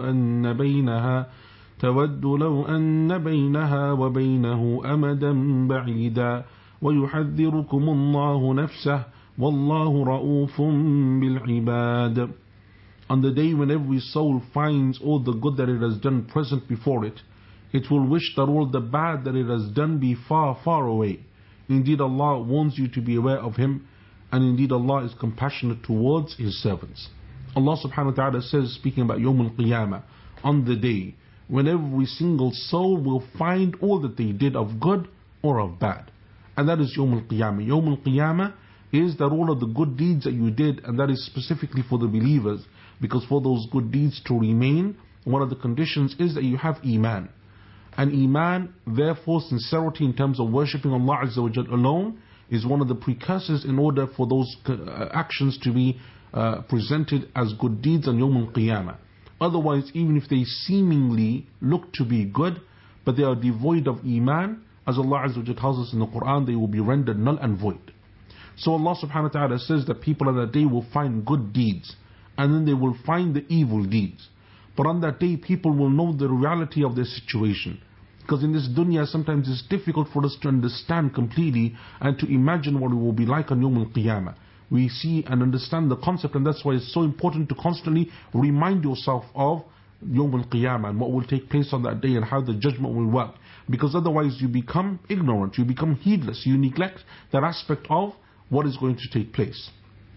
لو أن بينها وبينه أمدا بعيدا ويحذركم الله نفسه والله رؤوف بالعباد. On the day when every soul finds all the good that it has done present before it, it will wish that all the bad that it has done be far, far away. Indeed, Allah warns you to be aware of Him, and indeed Allah is compassionate towards His servants. Allah subhanahu wa ta'ala says, speaking about Yawm al-Qiyamah, on the day when every single soul will find all that they did of good or of bad. And that is Yawm al-Qiyamah. Yawm al-Qiyamah is that all of the good deeds that you did, and that is specifically for the believers, because for those good deeds to remain, one of the conditions is that you have Iman. And Iman, therefore, sincerity in terms of worshipping Allah Azza wa Jal alone, is one of the precursors in order for those actions to be presented as good deeds on Yawm al-Qiyamah. Otherwise, even if they seemingly look to be good, but they are devoid of Iman, as Allah Azza wa Jal tells us in the Quran, they will be rendered null and void. So Allah subhanahu wa ta'ala says that people on that day will find good deeds, and then they will find the evil deeds. But on that day, people will know the reality of their situation. Because in this dunya, sometimes it's difficult for us to understand completely and to imagine what it will be like on Yawm al-Qiyamah. We see and understand the concept, and that's why it's so important to constantly remind yourself of Yawm al-Qiyamah and what will take place on that day and how the judgment will work. Because otherwise you become ignorant, you become heedless, you neglect that aspect of what is going to take place.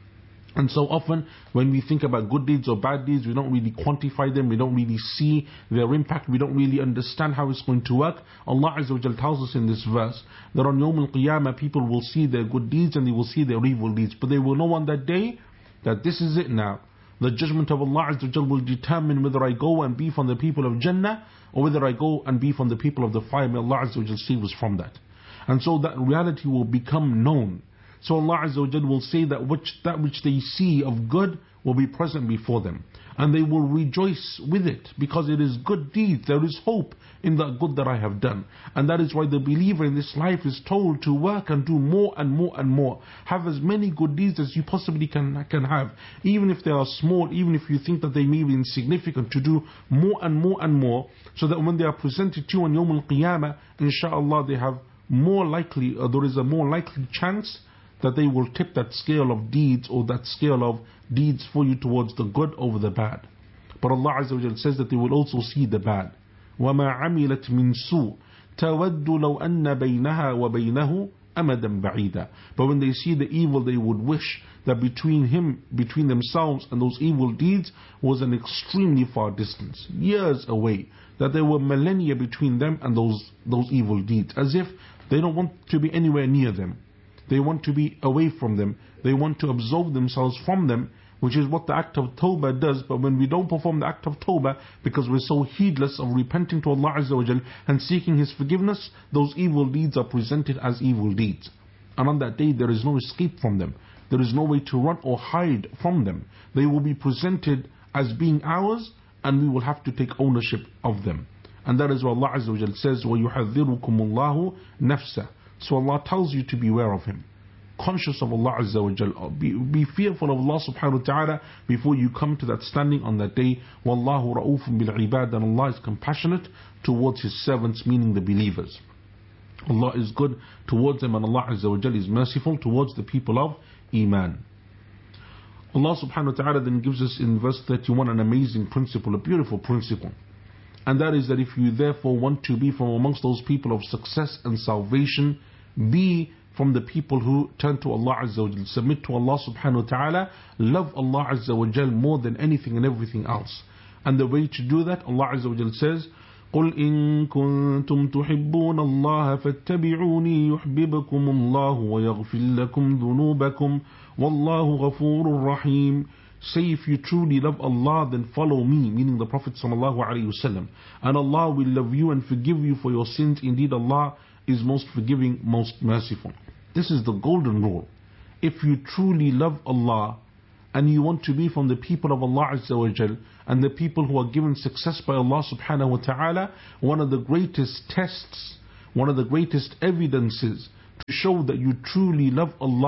And so often when we think about good deeds or bad deeds, we don't really quantify them, we don't really see their impact, we don't really understand how it's going to work. Allah Azza wa Jal tells us in this verse that on Yawm al-Qiyamah people will see their good deeds and they will see their evil deeds. But they will know on that day that this is it now. The judgment of Allah Azza wa Jal will determine whether I go and be from the people of Jannah or whether I go and be from the people of the fire. May Allah Azza wa Jal save us from that. And so that reality will become known. So Allah Azza wa Jal will say that which they see of good will be present before them. And they will rejoice with it because it is good deeds. There is hope in the good that I have done. And that is why the believer in this life is told to work and do more and more and more. Have as many good deeds as you possibly can have. Even if they are small, even if you think that they may be insignificant, to do more and more and more, so that when they are presented to you on Yawm al-Qiyamah, inshallah there is a more likely chance that they will tip that scale of deeds or that scale of deeds for you towards the good over the bad. But Allah Azza wa Jal says that they will also see the bad. وَمَا عَمِلَتْ مِن سُوءٍ تَوَدُّ لَوْ أَنَّ بَيْنَهَا وَبَيْنَهُ أَمَدًا بَعِيدًا. But when they see the evil, they would wish that between themselves and those evil deeds was an extremely far distance, years away, that there were millennia between them and those evil deeds, as if they don't want to be anywhere near them. They want to be away from them. They want to absolve themselves from them, which is what the act of tawbah does. But when we don't perform the act of tawbah because we're so heedless of repenting to Allah Azza wa Jal and seeking His forgiveness, those evil deeds are presented as evil deeds. And on that day there is no escape from them. There is no way to run or hide from them. They will be presented as being ours, and we will have to take ownership of them. And that is what Allah Azza wa Jal says, وَيُحَذِّرُكُمُ اللَّهُ نَفْسَهُ. So Allah tells you to be aware of Him, conscious of Allah Azza wa Jal. Be fearful of Allah subhanahu wa ta'ala before you come to that standing on that day. Wallahu ra'ufun bil ibad. And Allah is compassionate towards His servants, meaning the believers. Allah is good towards them, and Allah Azza wa Jal is merciful towards the people of Iman. Allah subhanahu wa ta'ala then gives us in verse 31 an amazing principle, a beautiful principle. And that is that if you therefore want to be from amongst those people of success and salvation, be from the people who turn to Allah Azza wa Jal, submit to Allah subhanahu wa ta'ala, love Allah Azza wa Jal more than anything and everything else. And the way to do that, Allah Azza wa Jal says, قُلْ إِن كُنْتُمْ تُحِبُّونَ اللَّهَ فَاتَّبِعُونِي يُحْبِبْكُمُ اللَّهُ وَيَغْفِرْ لَكُمْ ذُنُوبَكُمْ وَاللَّهُ غَفُورٌ رَحِيمٌ. Say, if you truly love Allah, then follow me, meaning the Prophet sallallahu alaihi wasallam, and Allah will love you and forgive you for your sins. Indeed, Allah is most forgiving, most merciful. This is the golden rule. If you truly love Allah and you want to be from the people of Allah Azza wa Jal and the people who are given success by Allah subhanahu wa ta'ala, one of the greatest tests, one of the greatest evidences to show that you truly love Allah,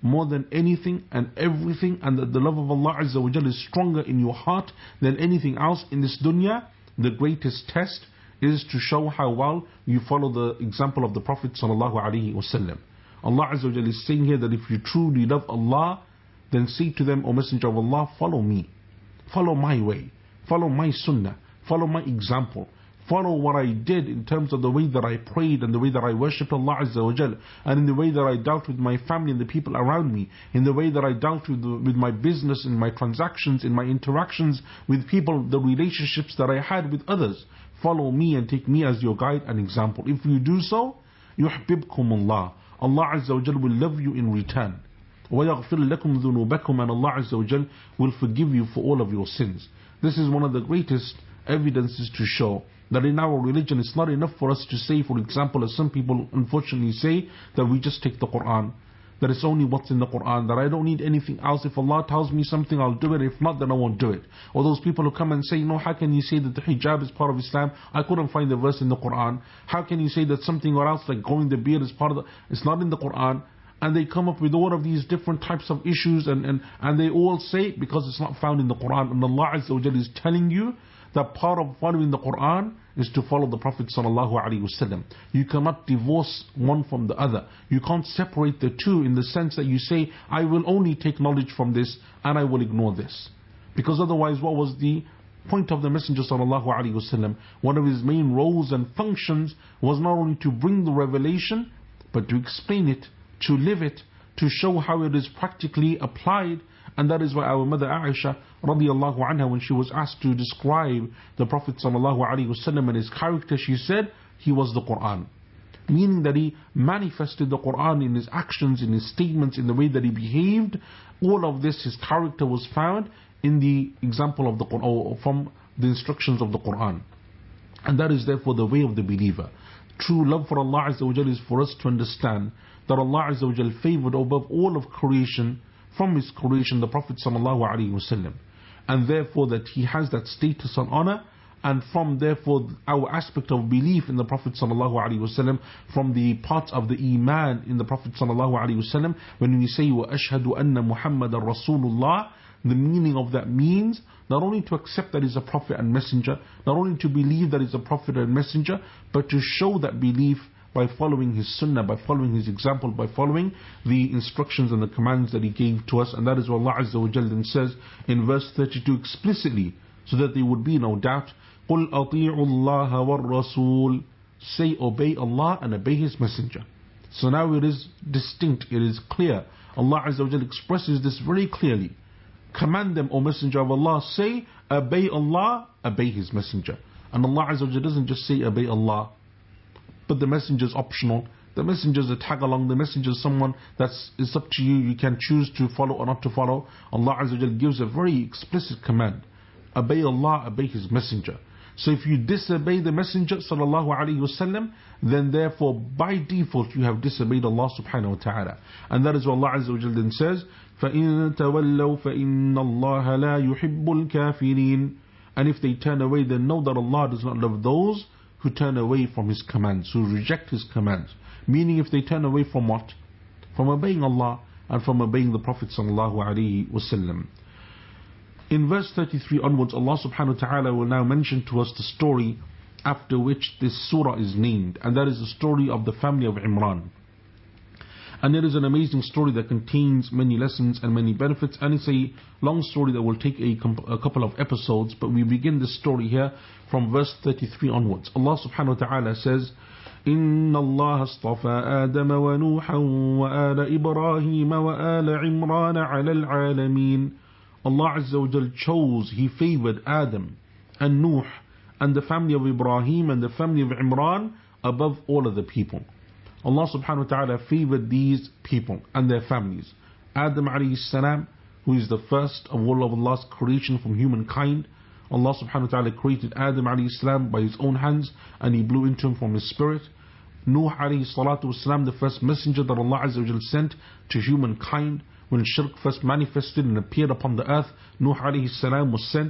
more than anything and everything, and that the love of Allah Azza wa Jal is stronger in your heart than anything else in this dunya, the greatest test is to show how well you follow the example of the Prophet sallallahu alaihi wasallam. Allah Azza wa Jal is saying here that if you truly love Allah, then say to them, O Messenger of Allah, follow me. Follow my way. Follow my sunnah. Follow my example. Follow what I did in terms of the way that I prayed and the way that I worshipped Allah Azza wa Jal, and in the way that I dealt with my family and the people around me, in the way that I dealt with my business, in my transactions, in my interactions with people, the relationships that I had with others. Follow me and take me as your guide and example. If you do so, يُحْبِبْكُمُ اللَّهِ, Allah Azza wa Jal will love you in return. وَيَغْفِرْ لَكُمْ ذُنُوبَكُمْ, and Allah Azza wa Jal will forgive you for all of your sins. This is one of the greatest evidences to show that in our religion it's not enough for us to say, for example, as some people unfortunately say, that we just take the Quran, that it's only what's in the Quran, that I don't need anything else. If Allah tells me something, I'll do it. If not, then I won't do it. Or those people who come and say, no, how can you say that the hijab is part of Islam? I couldn't find the verse in the Quran. How can you say that something or else like growing the beard is part of it's not in the Quran? And they come up with all of these different types of issues, and they all say because it's not found in the Quran. And Allah Azza wa Jalla is telling you that part of following the Quran is to follow the Prophet sallallahu alaihi wasallam. You cannot divorce one from the other. You can't separate the two in the sense that you say, I will only take knowledge from this and I will ignore this. Because otherwise, what was the point of the Messenger sallallahu alaihi wasallam? One of his main roles and functions was not only to bring the revelation, but to explain it, to live it, to show how it is practically applied. And that is why our mother Aisha radiallahu anha, when she was asked to describe the Prophet sallallahu alaihi wasallam and his character, she said he was the Quran, meaning that he manifested the Quran in his actions, in his statements, in the way that he behaved. All of this, his character was found in the example of the Quran, or from the instructions of the Quran. And that is therefore the way of the believer. True love for Allah Azza wa Jal is for us to understand that Allah Azza wa Jal favored above all of creation, from his creation, the Prophet sallallahu alaihi wasallam, and therefore that he has that status and honor. And from therefore our aspect of belief in the Prophet sallallahu alaihi wasallam, from the parts of the iman in the Prophet sallallahu alaihi wasallam, when we say wa ashhadu anna Muhammadan Rasulullah, the meaning of that means not only to accept that he's a prophet and messenger, not only to believe that he's a prophet and messenger, but to show that belief by following his sunnah, by following his example, by following the instructions and the commands that he gave to us. And that is what Allah Azza wa Jalla then says in verse 32 explicitly, so that there would be no doubt. قُلْ أَطِيعُوا اللَّهَ وَالرَّسُولِ, say obey Allah and obey his messenger. So now it is distinct, it is clear. Allah Azza wa Jalla expresses this very clearly. Command them, O Messenger of Allah, say obey Allah, obey his messenger. And Allah Azza wa Jalla doesn't just say obey Allah, but the messenger is optional. The messenger is a tag along. The messenger is someone it's up to you. You can choose to follow or not to follow. Allah Azza wa Jalla gives a very explicit command. Obey Allah, obey his messenger. So if you disobey the messenger sallallahu alaihi wasallam, then therefore by default you have disobeyed Allah subhanahu wa ta'ala. And that is what Allah Azza wa Jalla then says, فَإِن تَوَلَّوْا فَإِنَّ اللَّهَ لَا يُحِبُّ الْكَافِرِينَ. And if they turn away, then know that Allah does not love those who turn away from his commands, who reject his commands. Meaning if they turn away from what? From obeying Allah and from obeying the Prophet sallallahu alaihi wasallam. In verse 33 onwards, Allah subhanahu wa ta'ala will now mention to us the story after which this surah is named, and that is the story of the family of Imran. And it is an amazing story that contains many lessons and many benefits, and it's a long story that will take a couple of episodes, but we begin this story here from verse 33 onwards. Allah subhanahu wa ta'ala says, إِنَّ اللَّهَ اصْطَفَى آدَمَ وَنُوحًا وَآلَ إِبْرَاهِيمَ وَآلَ عِمْرَانَ عَلَى الْعَالَمِينَ. Allah Azza wa Jal chose, he favored Adam and Nuh and the family of Ibrahim and the family of Imran above all of the people. Allah subhanahu wa ta'ala favored these people and their families. Adam alayhi salam, who is the first of all of Allah's creation from humankind. Allah subhanahu wa ta'ala created Adam alayhi salam by his own hands, and he blew into him from his spirit. Nuh alayhi salatu wasalam, the first messenger that Allah Azza wa Jal sent to humankind. When shirk first manifested and appeared upon the earth, Nuh alayhi salam was sent.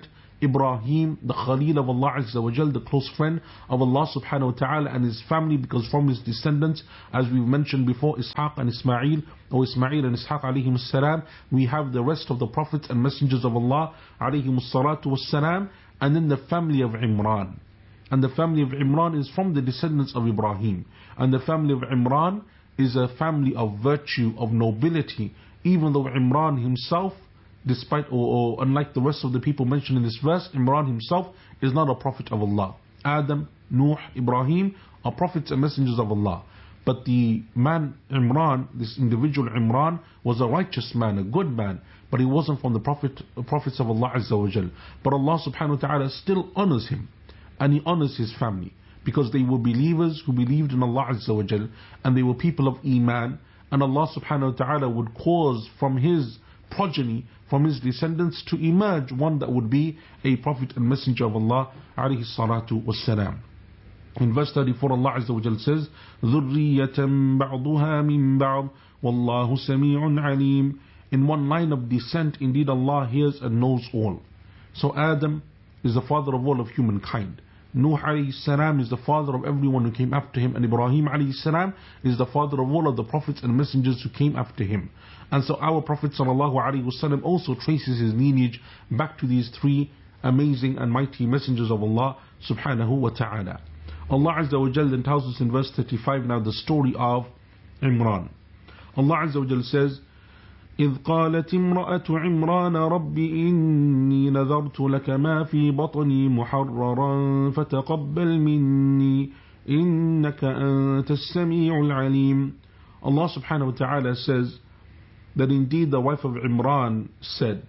Ibrahim, the Khalil of Allah Azza wa Jal, the close friend of Allah subhanahu wa ta'ala, and his family, because from his descendants, as we mentioned before, Ishaq and Ismail, or Ismail and Ishaq alayhim salam, we have the rest of the prophets and messengers of Allah alayhim salatu was salam, and then the family of Imran. And the family of Imran is from the descendants of Ibrahim. And the family of Imran is a family of virtue, of nobility, even though Imran himself, despite or unlike the rest of the people mentioned in this verse, Imran himself is not a prophet of Allah. Adam, Nuh, Ibrahim are prophets and messengers of Allah. But the man Imran, this individual Imran, was a righteous man, a good man, but he wasn't from the prophets of Allah Azza wa Jal. But Allah subhanahu wa ta'ala still honors him, and He honors his family, because they were believers who believed in Allah Azza wa Jal, and they were people of Iman, and Allah subhanahu wa ta'ala would cause from his progeny, from his descendants, to emerge one that would be a prophet and messenger of Allah alayhi salatu wassalam. In verse 34 Allah Azza wa Jal says, ذُرِّيَّةً بَعْضُهَا مِنْ بَعْضٍ وَاللَّهُ سَمِيعٌ عَلِيمٌ. In one line of descent, indeed Allah hears and knows all. So Adam is the father of all of humankind. Nuh alayhi salam is the father of everyone who came after him, and Ibrahim alayhi salam is the father of all of the prophets and messengers who came after him. And so our Prophet sallallahu alaihi wasallam also traces his lineage back to these three amazing and mighty messengers of Allah subhanahu wa ta'ala. Allah Azza wa Jal then tells us in verse 35 now the story of Imran. Allah Azza wa Jal says, إذ قالت امرأة عمران رب إني نذرت لك ما في بطني محررا فتقبل مني إنك أنت السميع العليم. Allah subhanahu wa ta'ala says that indeed the wife of Imran said,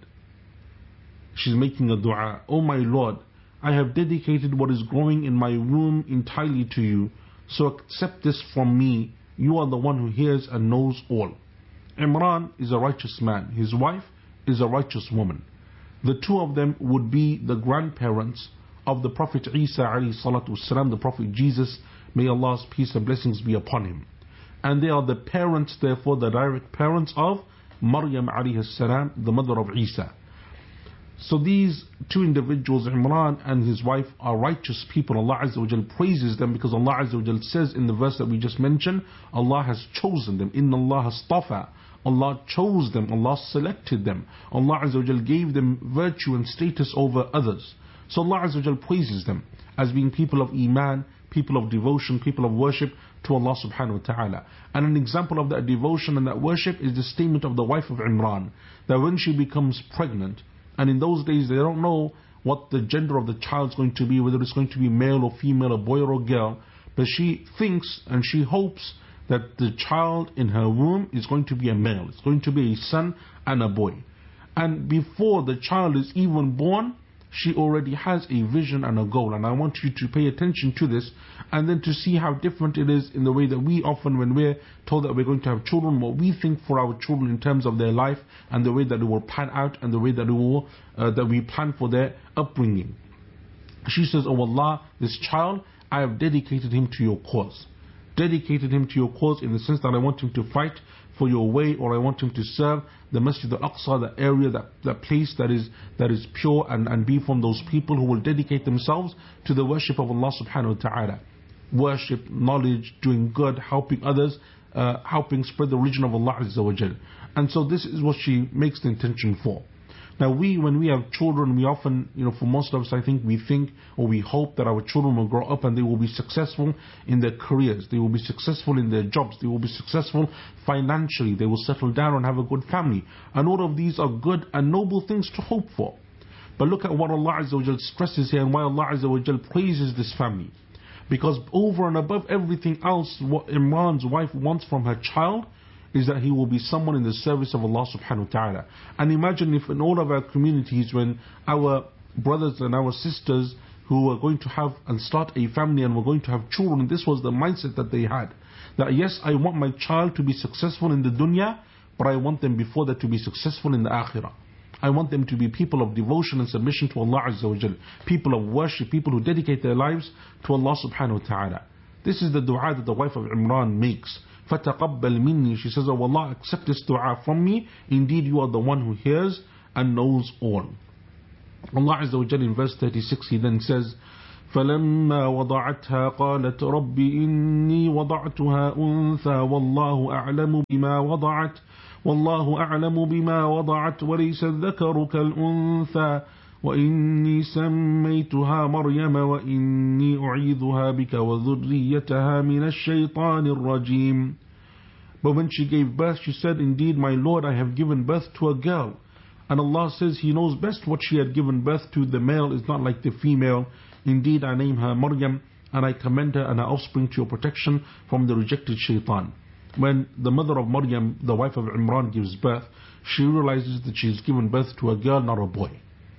she's making a dua, "O my Lord, I have dedicated what is growing in my womb entirely to you, so accept this from me. You are the one who hears and knows all." Imran is a righteous man. His wife is a righteous woman. The two of them would be the grandparents of the Prophet Isa alayhi salatu wasalam, the Prophet Jesus, may Allah's peace and blessings be upon him. And they are the parents, therefore the direct parents of Maryam alayhi salam, the mother of Isa. So these two individuals, Imran and his wife, are righteous people. Allah Azza wa Jal praises them because Allah Azza wa Jal says in the verse that we just mentioned, Allah has chosen them. Inna Allah astafa. Allah chose them. Allah selected them. Allah Azza wa Jal gave them virtue and status over others. So Allah Azza wa Jal praises them as being people of Iman, people of devotion, people of worship to Allah subhanahu wa ta'ala. And an example of that devotion and that worship is the statement of the wife of Imran, that when she becomes pregnant, and in those days they don't know what the gender of the child is going to be, whether it's going to be male or female, a boy or a girl, but she thinks and she hopes that the child in her womb is going to be a male. It's going to be a son and a boy. And before the child is even born, she already has a vision and a goal. And I want you to pay attention to this, and then to see how different it is in the way that we often, when we're told that we're going to have children, what we think for our children in terms of their life and the way that it will pan out and the way that it will, that we plan for their upbringing. She says, "Oh Allah, this child, I have dedicated him to your cause. Dedicated him to your cause in the sense that I want him to fight for your way, or I want him to serve the Masjid al-Aqsa, the area, that place that is pure, and be from those people who will dedicate themselves to the worship of Allah subhanahu wa ta'ala. Worship, knowledge, doing good, helping others, helping spread the religion of Allah Azza wa Jal." And so this is what she makes the intention for. Now when we have children, we often, for most of us, I think we think or we hope that our children will grow up and they will be successful in their careers, they will be successful in their jobs, they will be successful financially, they will settle down and have a good family. And all of these are good and noble things to hope for. But look at what Allah Azza wa Jal stresses here, and why Allah Azza wa Jal praises this family. Because over and above everything else, what Imran's wife wants from her child is that he will be someone in the service of Allah subhanahu wa ta'ala. And imagine if in all of our communities, when our brothers and our sisters who are going to have and start a family and were going to have children, this was the mindset that they had. That yes, I want my child to be successful in the dunya, but I want them before that to be successful in the akhirah. I want them to be people of devotion and submission to Allah Azza wa Jal, people of worship, people who dedicate their lives to Allah subhanahu wa ta'ala. This is the dua that the wife of Imran makes. فَتَقَبَّلْ مِنِّي. She says, "Oh Allah, accept this dua from me. Indeed, you are the one who hears and knows all." Allah Azza wa Jalla in verse 36 He then says, فلما وضعتها قالت رب إني وضعتها أنثى والله أعلم بما وضعت وليس الذكر كالأنثى وإني سميتها مريم وإني أعيذها بك وذريتها من الشيطان الرجيم. But when she gave birth, she said, indeed, my Lord, I have given birth to a girl. And Allah says He knows best what she had given birth to. The male is not like the female. Indeed, I name her Maryam, and I commend her and her offspring to your protection from the rejected shaitan. When the mother of Maryam, the wife of Imran, gives birth, she realizes that she has given birth to a girl, not a boy.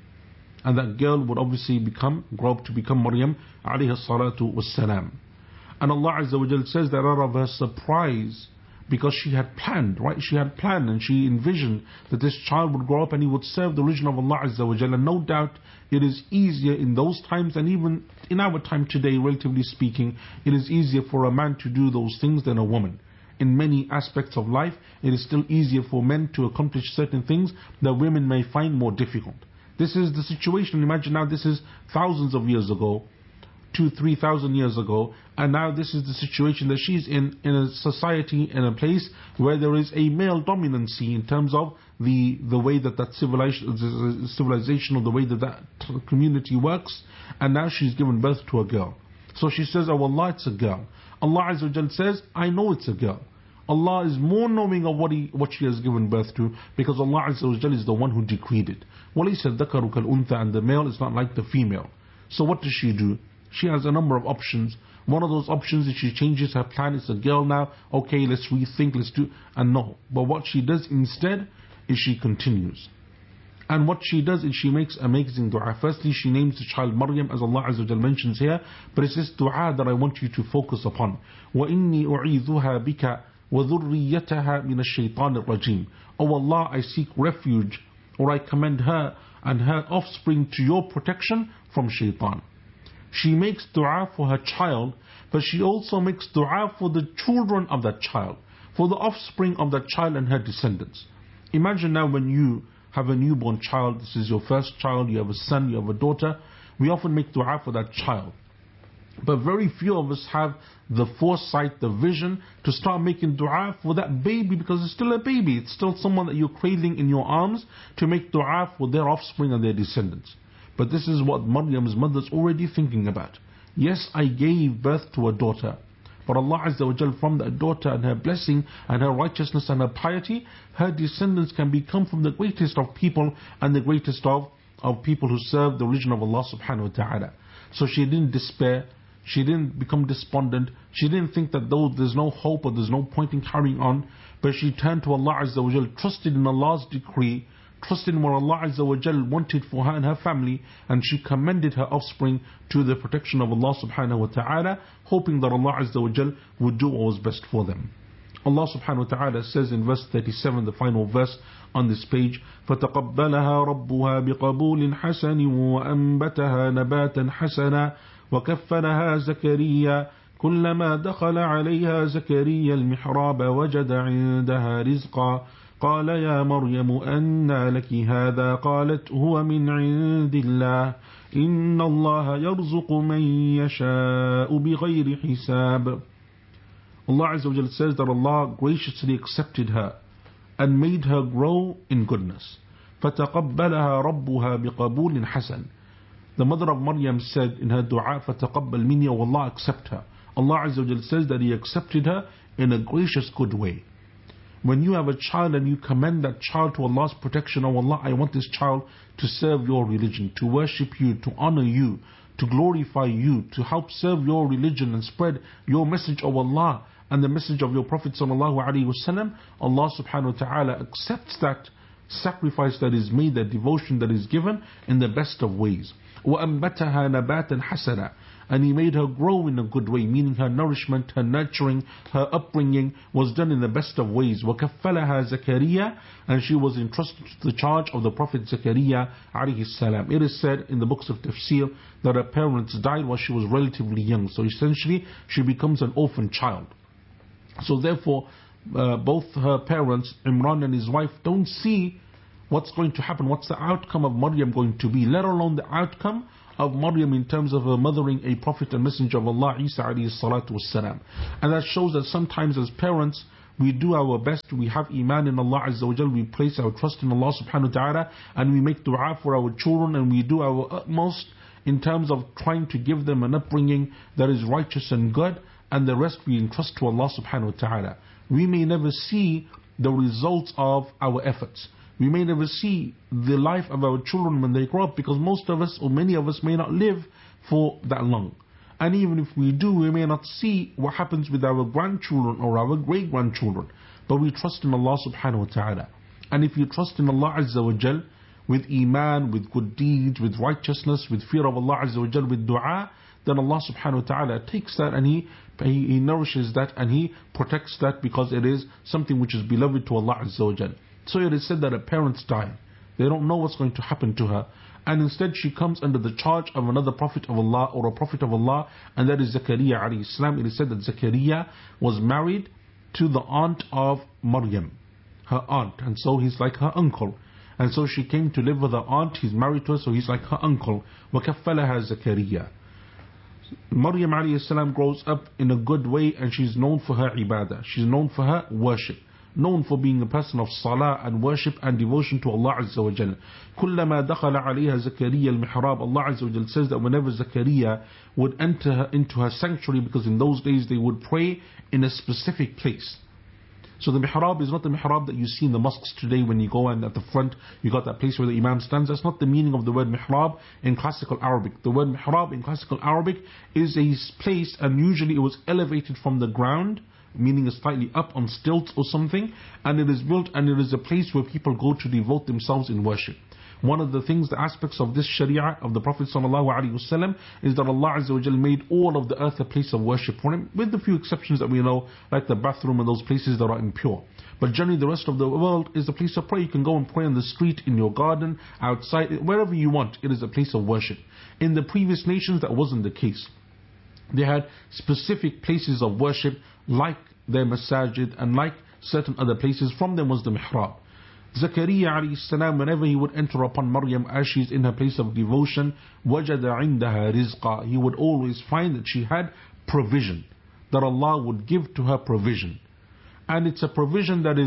And that girl would obviously grow up to become Maryam alayhi salatu wassalam. And Allah Azza wa Jal says that out of her surprise, because she had planned, right? She had planned and she envisioned that this child would grow up and he would serve the religion of Allah Azza wa Jal. And no doubt it is easier in those times, and even in our time today, relatively speaking, it is easier for a man to do those things than a woman. In many aspects of life, it is still easier for men to accomplish certain things that women may find more difficult. This is the situation. Imagine now, this is thousands of years ago, 2,000-3,000 years ago, and now this is the situation that she's in a society, in a place where there is a male dominancy in terms of the way that civilization or the way that community works, and now she's given birth to a girl. So she says, oh Allah, it's a girl. Allah Azza wa Jal says, I know it's a girl. Allah is more knowing of what she has given birth to, because Allah Azza wa Jal is the one who decreed it. وَلَيْسَ الذَّكَرُ كَالْأُنْثَى, and the male is not like the female. So what does she do? She has a number of options. One of those options is she changes her plan. It's a girl now. Okay, let's rethink, let's do. And no. But what she does instead is she continues. And what she does is she makes amazing dua. Firstly, she names the child Maryam, as Allah Azza wa Jal mentions here. But it's this dua that I want you to focus upon. وَإِنِّي أُعِيذُهَا بِكَ وَذُرِّيَّتَهَا مِنَ الشَّيْطَانِ الرَّجِيمِ. Oh Allah, I seek refuge, or I commend her and her offspring to your protection from shaitan. She makes dua for her child, but she also makes dua for the children of that child, for the offspring of that child and her descendants. Imagine now when you have a newborn child, this is your first child, you have a son, you have a daughter, we often make dua for that child. But very few of us have the foresight, the vision to start making dua for that baby, because it's still a baby, it's still someone that you're cradling in your arms, to make dua for their offspring and their descendants. But this is what Maryam's mother's already thinking about. Yes, I gave birth to a daughter, but Allah Azza wa Jal, from that daughter and her blessing and her righteousness and her piety, her descendants can become from the greatest of people and the greatest of people who serve the religion of Allah subhanahu wa ta'ala. So she didn't despair, she didn't become despondent, she didn't think that though there's no hope or there's no point in carrying on, but she turned to Allah Azza wa Jal, trusted in Allah's decree, trusted in what Allah Azza wa Jal wanted for her and her family, and she commended her offspring to the protection of Allah subhanahu wa ta'ala, hoping that Allah Azza wa Jal would do what was best for them. Allah subhanahu wa ta'ala says in verse 37, the final verse on this page, فَتَقَبَّلَهَا رَبُّهَا بِقَبُولٍ حَسَنٍ وَأَنْبَتَهَا نَبَاتًا حَسَنًا وَكَفَّلَهَا زَكَرِيَّا كُلَّمَا دَخَلَ عَلَيْهَا زَكَرِيَّا الْمِحْرَابَ وَجَدَ عِندَهَا رِزْقًا قال يا مريم أنى لك هذا قالت هو من عند الله إن الله يرزق من يشاء بغير حساب. Allah Azza wa Jalla says that Allah graciously accepted her and made her grow in goodness. فَتَقَبَّلَهَا رَبُّهَا بِقَبُولٍ حَسَنٍ. The mother of Maryam said in her dua, فَتَقَبَّلْ مِنِّي, O Allah, accept her. Allah Azza wa Jalla says that He accepted her in a gracious good way. When you have a child and you commend that child to Allah's protection, oh Allah, I want this child to serve your religion, to worship you, to honor you, to glorify you, to help serve your religion and spread your message of Allah and the message of your Prophet sallallahu alaihi wasallam. Allah subhanahu wa ta'ala accepts that sacrifice that is made, that devotion that is given, in the best of ways. وَأَنْبَتَهَا نَبَاتًا حَسَنًا. And He made her grow in a good way, meaning her nourishment, her nurturing, her upbringing was done in the best of ways. وَكَفَّلَهَا زَكَرِيَّا. And she was entrusted to the charge of the Prophet Zakaria alayhi salam. It is said in the books of tafsir that her parents died while she was relatively young. So essentially she becomes an orphan child. So therefore both her parents, Imran and his wife, don't see what's going to happen, what's the outcome of Maryam going to be, let alone the outcome of Maryam in terms of her mothering a prophet and messenger of Allah, Isa alayhi salatu wassalam. And that shows that sometimes as parents, we do our best, we have iman in Allah Azza wa Jal, we place our trust in Allah subhanahu wa ta'ala, and we make dua for our children, and we do our utmost in terms of trying to give them an upbringing that is righteous and good, and the rest we entrust to Allah subhanahu wa ta'ala. We may never see the results of our efforts. We may never see the life of our children when they grow up, because most of us or many of us may not live for that long. And even if we do, we may not see what happens with our grandchildren or our great-grandchildren. But we trust in Allah subhanahu wa ta'ala. And if you trust in Allah Azza wa Jal, with iman, with good deeds, with righteousness, with fear of Allah Azza wa Jal, with dua, then Allah subhanahu wa ta'ala takes that and He nourishes that and He protects that, because it is something which is beloved to Allah Azza wa Jal. So it is said that a parent's dying. They don't know what's going to happen to her. And instead she comes under the charge of another prophet of Allah or a prophet of Allah, and that is Zakaria alayhi salam. It is said that Zakaria was married to the aunt of Maryam, her aunt, and so he's like her uncle. And so she came to live with her aunt, he's married to her, so he's like her uncle. وَكَفَّلَهَا Zakaria. Maryam alayhi salam grows up in a good way, and she's known for her ibadah. She's known for her worship, known for being a person of salah and worship and devotion to Allah Azza wa Jal. كُلَّمَا دَخَلَ عَلَيْهَا زَكَرِيَّا الْمِحْرَابِ. Allah Azza wa Jal says that whenever Zakaria would enter into her sanctuary, because in those days they would pray in a specific place. So the mihrab is not the mihrab that you see in the mosques today when you go and at the front you got that place where the imam stands. That's not the meaning of the word mihrab in classical Arabic. The word mihrab in classical Arabic is a place, and usually it was elevated from the ground, meaning it's slightly up on stilts or something, and it is built and it is a place where people go to devote themselves in worship. One of the things, the aspects of this sharia of the Prophet ﷺ is that Allah Azza wa Jal made all of the earth a place of worship for Him, with the few exceptions that we know, like the bathroom and those places that are impure. But generally the rest of the world is a place of prayer. You can go and pray on the street, in your garden, outside, wherever you want. It is a place of worship. In the previous nations that wasn't the case. They had specific places of worship, like their masajid and like certain other places. From them was the mihrab. Zakaria alayhi salam, whenever he would enter upon Maryam as she's in her place of devotion, وَجَدَ عِنْدَهَا رِزْقًا. He would always find that she had provision, that Allah would give to her provision. And it's a provision that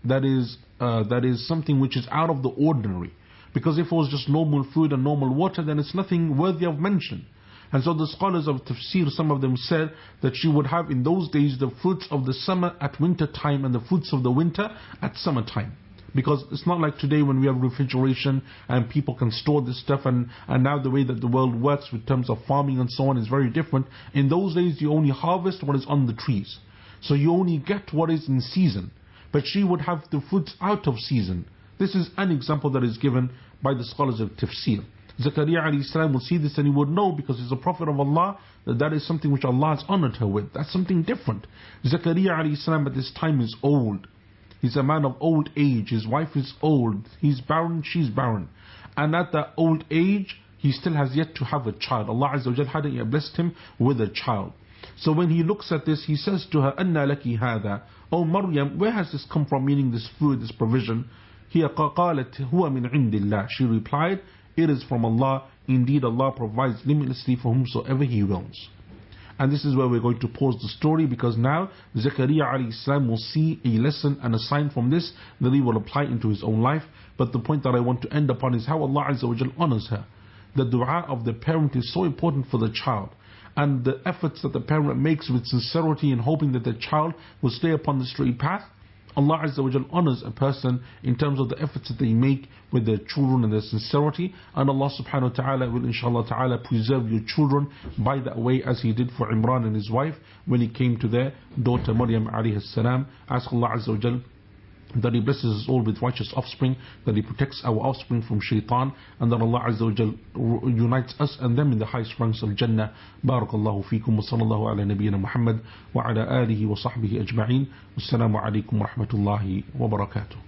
is something which is out of the ordinary. Because if it was just normal food and normal water, then it's nothing worthy of mention. And so the scholars of tafsir, some of them said that she would have in those days the fruits of the summer at winter time and the fruits of the winter at summer time. Because it's not like today when we have refrigeration and people can store this stuff, and now the way that the world works with terms of farming and so on is very different. In those days you only harvest what is on the trees. So you only get what is in season. But she would have the fruits out of season. This is an example that is given by the scholars of tafsir. Zakaria alayhi salam will see this and he would know, because he's a prophet of Allah, that is something which Allah has honored her with. That's something different. Zakaria alayhi salam at this time is old. He's a man of old age. His wife is old. He's barren, she's barren. And at that old age, he still has yet to have a child. Allah Azza wa Jal hadn't yet blessed him with a child. So when he looks at this, he says to her, أَنَّا لَكِ هَذَا. Oh Maryam, where has this come from? Meaning this food, this provision. هِيَ قَالَتْ هُوَ مِنْ عِنْدِ اللَّهِ. She replied, it is from Allah. Indeed, Allah provides limitlessly for whomsoever He wills. And this is where we're going to pause the story, because now Zakaria alayhi salam will see a lesson and a sign from this that he will apply into his own life. But the point that I want to end upon is how Allah Azza wa Jal honors her. The dua of the parent is so important for the child, and the efforts that the parent makes with sincerity and hoping that the child will stay upon the straight path. Allah Azza wa Jal honors a person in terms of the efforts that they make with their children and their sincerity. And Allah subhanahu wa ta'ala will inshallah ta'ala preserve your children by that way, as He did for Imran and his wife when he came to their daughter Maryam alayhi salam. Ask Allah Azza wa Jal that He blesses us all with righteous offspring, that He protects our offspring from shaitan, and that Allah Azza wa Jal unites us and them in the highest ranks of Jannah. Barakallahu feekum wa sallallahu ala nabiyyina Muhammad wa ala alihi wa sahbihi ajma'in. Wassalamu alaikum wa rahmatullahi wa barakatuh.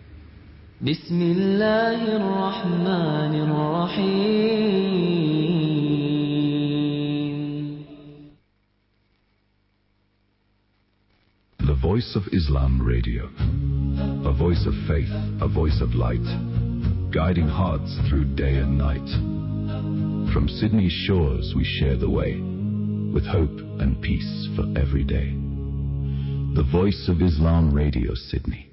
بسم الله الرحمن الرحيم. The Voice of Islam Radio, a voice of faith, a voice of light. guiding hearts through day and night. From Sydney's shores we share the way, with hope and peace for every day. The Voice of Islam Radio, Sydney.